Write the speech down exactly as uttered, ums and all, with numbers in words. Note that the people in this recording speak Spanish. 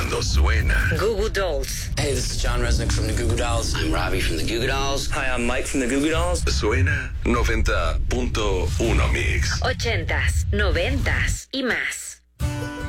cuando suena. Goo Goo Dolls. Hey, this is John Resnick from the Goo Goo Dolls. I'm Robbie from the Goo Goo Dolls. Hi, I'm Mike from the Goo Goo Dolls. Suena noventa punto uno Mix. Ochentas, noventas y más.